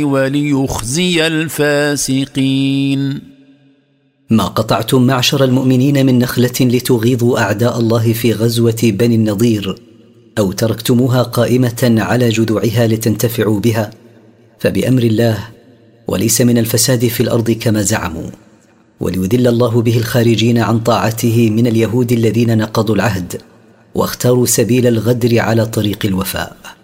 وليخزي الفاسقين. ما قطعتم معشر المؤمنين من نخلة لتغيظوا أعداء الله في غزوة بني النضير، أو تركتموها قائمة على جذوعها لتنتفعوا بها، فبأمر الله، وليس من الفساد في الأرض كما زعموا، وليذل الله به الخارجين عن طاعته من اليهود الذين نقضوا العهد واختاروا سبيل الغدر على طريق الوفاء.